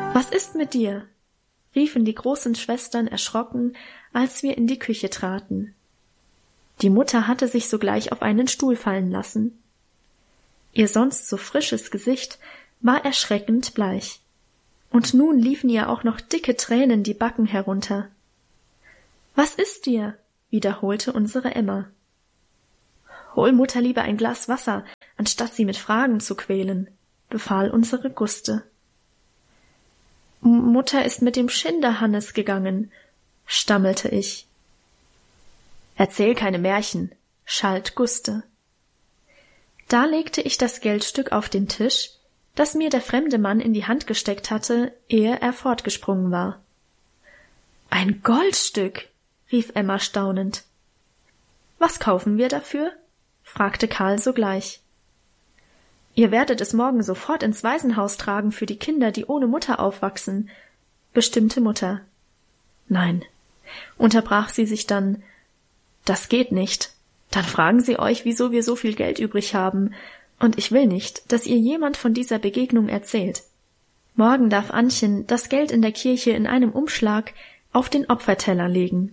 Was ist mit dir? Riefen die großen Schwestern erschrocken, als wir in die Küche traten. Die Mutter hatte sich sogleich auf einen Stuhl fallen lassen. Ihr sonst so frisches Gesicht war erschreckend bleich. Und nun liefen ihr auch noch dicke Tränen die Backen herunter. »Was ist dir?« wiederholte unsere Emma. »Hol Mutter lieber ein Glas Wasser, anstatt sie mit Fragen zu quälen«, befahl unsere Guste. »Mutter ist mit dem Schinderhannes gegangen«, stammelte ich. »Erzähl keine Märchen«, schalt Guste. Da legte ich das Geldstück auf den Tisch, das mir der fremde Mann in die Hand gesteckt hatte, ehe er fortgesprungen war. »Ein Goldstück«, rief Emma staunend. »Was kaufen wir dafür?« fragte Karl sogleich. »Ihr werdet es morgen sofort ins Waisenhaus tragen für die Kinder, die ohne Mutter aufwachsen«, bestimmte Mutter. »Nein«, unterbrach sie sich dann, »das geht nicht. Dann fragen sie euch, wieso wir so viel Geld übrig haben, und ich will nicht, dass ihr jemand von dieser Begegnung erzählt. Morgen darf Annchen das Geld in der Kirche in einem Umschlag auf den Opferteller legen.«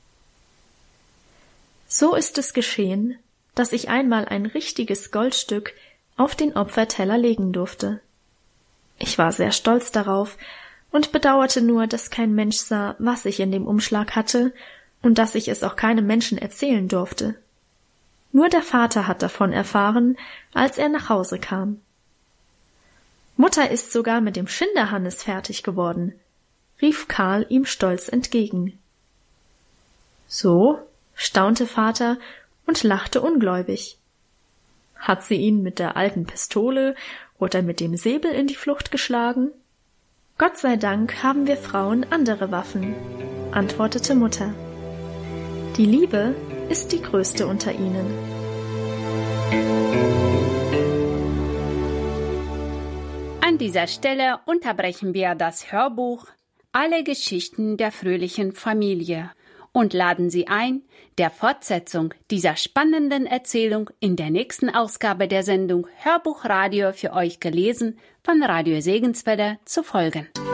So ist es geschehen, dass ich einmal ein richtiges Goldstück auf den Opferteller legen durfte. Ich war sehr stolz darauf und bedauerte nur, dass kein Mensch sah, was ich in dem Umschlag hatte und dass ich es auch keinem Menschen erzählen durfte. Nur der Vater hat davon erfahren, als er nach Hause kam. »Mutter ist sogar mit dem Schinderhannes fertig geworden«, rief Karl ihm stolz entgegen. »So?«, staunte Vater und lachte ungläubig. »Hat sie ihn mit der alten Pistole oder mit dem Säbel in die Flucht geschlagen?« »Gott sei Dank haben wir Frauen andere Waffen«, antwortete Mutter. »Die Liebe ist die größte unter ihnen.« An dieser Stelle unterbrechen wir das Hörbuch Alle Geschichten der fröhlichen Familie und laden Sie ein, der Fortsetzung dieser spannenden Erzählung in der nächsten Ausgabe der Sendung Hörbuchradio für euch gelesen von Radio Segenswelle zu folgen.